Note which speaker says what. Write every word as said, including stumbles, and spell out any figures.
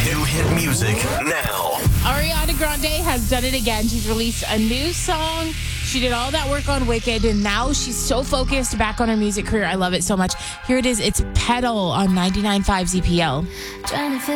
Speaker 1: New hit music now.
Speaker 2: Ariana Grande has done it again. She's released a new song. She did all that work on Wicked, and now she's so focused back on her music career. I love it so much. Here it is. It's Pedal on ninety-nine point five Z P L.